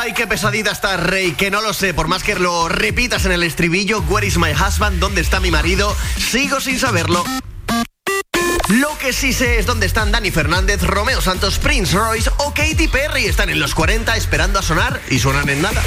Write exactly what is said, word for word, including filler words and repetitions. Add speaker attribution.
Speaker 1: Ay, qué pesadita está, Rey, que no lo sé, por más que lo repitas en el estribillo, Where is my husband? ¿Dónde está mi marido? Sigo sin saberlo. Lo que sí sé es dónde están Dani Fernández, Romeo Santos, Prince Royce o Katy Perry. Están en los cuarenta esperando a sonar y suenan en nada.